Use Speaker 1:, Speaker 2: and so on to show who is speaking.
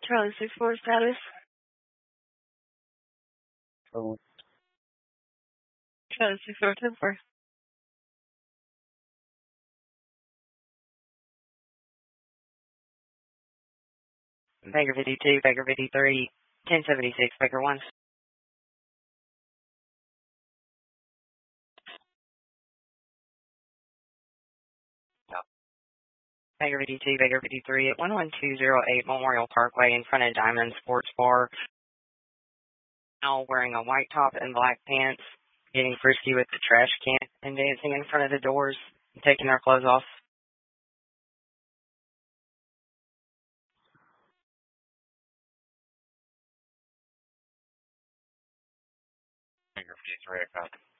Speaker 1: Charlie 64 status.
Speaker 2: Oh.
Speaker 1: Charlie 64 10-4. Baker 52, Baker 53, 1076, Baker 1. Baker 52, Baker 53 at 11208 Memorial Parkway in front of Diamond Sports Bar. Now wearing a white top and black pants, getting frisky with the trash can and dancing in front of the doors, and taking their clothes off. Baker 53, copy.